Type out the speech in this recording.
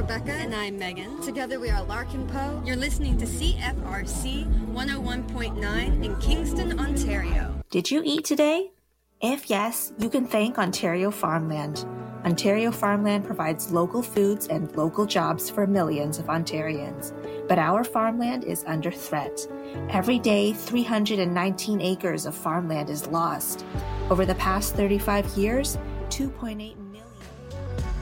Rebecca. And I'm Megan. Together we are Larkin Poe. You're listening to CFRC 101.9 in Kingston, Ontario. Did you eat today? If yes, you can thank Ontario Farmland. Ontario Farmland provides local foods and local jobs for millions of Ontarians. But our farmland is under threat. Every day, 319 acres of farmland is lost. Over the past 35 years, 2.8